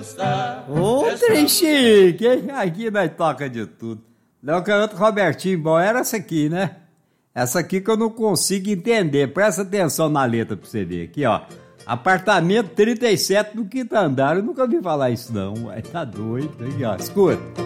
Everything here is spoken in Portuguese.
Ô, trem chique, hein? Aqui nós toca de tudo. Não, canto Robertinho, bom, era essa aqui, né? Essa aqui que eu não consigo entender. Presta atenção na letra pra você ver. Aqui, ó. Apartamento 37 no quinto andar. Eu nunca ouvi falar isso, não. Ué, tá doido. Aqui, ó. Escuta.